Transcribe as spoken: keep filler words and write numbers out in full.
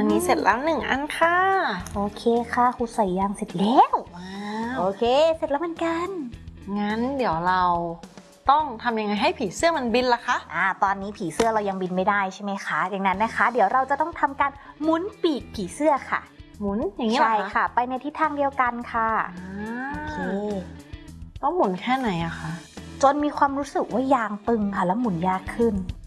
อันนี้เสร็จแล้วหนึ่งอันค่ะโอเคค่ะครูใส่ยางเสร็จแล้วว้าวโอเคเสร็จแล้วเหมือนกันงั้นเดี๋ยวเราต้องทำยังไงให้ผีเสื้อมันบินล่ะคะอ่าตอนนี้ผีเสื้อเรายังบินไม่ได้ใช่ไหมคะดังนั้นนะคะเดี๋ยวเราจะต้องทำการหมุนปีกผีเสื้อค่ะหมุนอย่างนี้เหรอคะใช่ค่ะไปในทิศทางเดียวกันค่ะโอเคต้องหมุนแค่ไหนอะคะจนมีความรู้สึกว่ายางตึงค่ะแล้วหมุนยากขึ้น